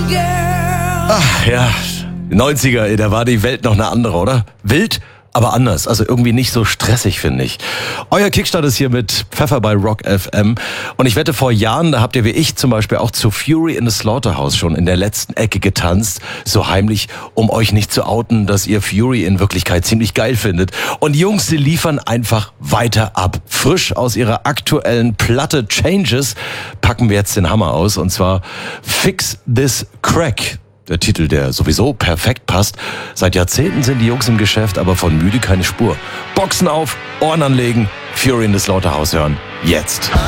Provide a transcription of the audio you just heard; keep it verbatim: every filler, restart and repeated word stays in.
Ach ja, neunziger, da war die Welt noch eine andere, oder? Wild, aber anders. Also irgendwie nicht so stressig, finde ich. Euer Kickstart ist hier mit Pfeffer bei Rock F M. Und ich wette, vor Jahren, da habt ihr wie ich zum Beispiel auch zu Fury in the Slaughterhouse schon in der letzten Ecke getanzt. So heimlich, um euch nicht zu outen, dass ihr Fury in Wirklichkeit ziemlich geil findet. Und die Jungs, sie liefern einfach weiter ab. Frisch aus ihrer aktuellen Platte Changes packen wir jetzt den Hammer aus. Und zwar Fix This Crack. Der Titel, der sowieso perfekt passt. Seit Jahrzehnten sind die Jungs im Geschäft, aber von müde keine Spur. Boxen auf, Ohren anlegen, Fury in the Slaughterhouse hören. Jetzt.